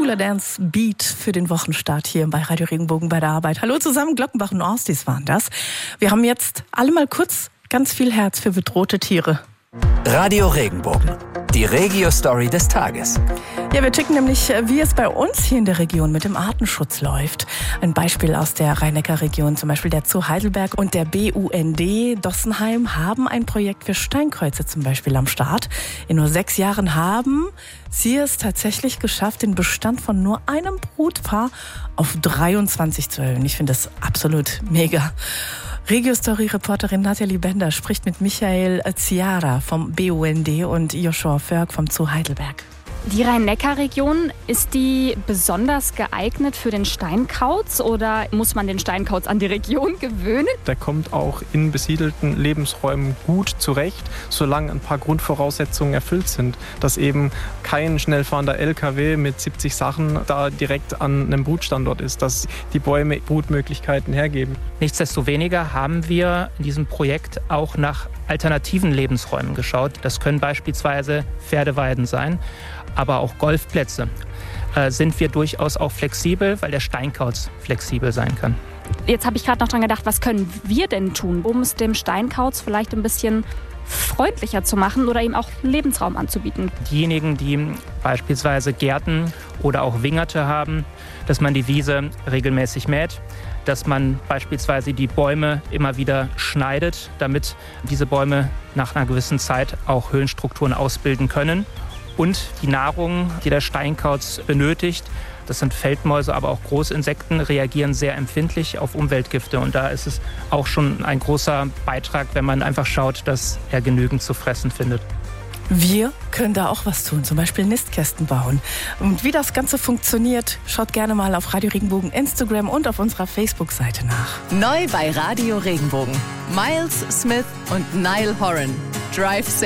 cooler Dance-Beat für den Wochenstart hier bei Radio Regenbogen bei der Arbeit. Hallo zusammen, Glockenbach und Orstis waren das. Wir haben jetzt alle mal kurz ganz viel Herz für bedrohte Tiere. Radio Regenbogen, die Regio-Story des Tages. Ja, wir checken nämlich, wie es bei uns hier in der Region mit dem Artenschutz läuft. Ein Beispiel aus der Rhein-Neckar-Region, zum Beispiel der Zoo Heidelberg und der BUND Dossenheim haben ein Projekt für Steinkreuze zum Beispiel am Start. In nur 6 Jahren haben sie es tatsächlich geschafft, den Bestand von nur einem Brutpaar auf 23 zu erhöhen. Ich finde das absolut mega. Regio-Story-Reporterin Nathalie Bender spricht mit Michael Ziara vom BUND und Joshua Förg vom Zoo Heidelberg. Die Rhein-Neckar-Region, ist die besonders geeignet für den Steinkauz oder muss man den Steinkauz an die Region gewöhnen? Der kommt auch in besiedelten Lebensräumen gut zurecht, solange ein paar Grundvoraussetzungen erfüllt sind. Dass eben kein schnellfahrender LKW mit 70 Sachen da direkt an einem Brutstandort ist, dass die Bäume Brutmöglichkeiten hergeben. Nichtsdestoweniger haben wir in diesem Projekt auch nach alternativen Lebensräumen geschaut. Das können beispielsweise Pferdeweiden sein, aber auch Golfplätze. Sind wir durchaus auch flexibel, weil der Steinkauz flexibel sein kann. Jetzt habe ich gerade noch dran gedacht, was können wir denn tun, um es dem Steinkauz vielleicht ein bisschen freundlicher zu machen oder ihm auch Lebensraum anzubieten? Diejenigen, die beispielsweise Gärten oder auch Wingerte haben, dass man die Wiese regelmäßig mäht, dass man beispielsweise die Bäume immer wieder schneidet, damit diese Bäume nach einer gewissen Zeit auch Höhlenstrukturen ausbilden können. Und die Nahrung, die der Steinkauz benötigt, das sind Feldmäuse, aber auch Großinsekten, reagieren sehr empfindlich auf Umweltgifte. Und da ist es auch schon ein großer Beitrag, wenn man einfach schaut, dass er genügend zu fressen findet. Wir können da auch was tun, zum Beispiel Nistkästen bauen. Und wie das Ganze funktioniert, schaut gerne mal auf Radio Regenbogen Instagram und auf unserer Facebook-Seite nach. Neu bei Radio Regenbogen. Miles Smith und Niall Horan. Drive safe.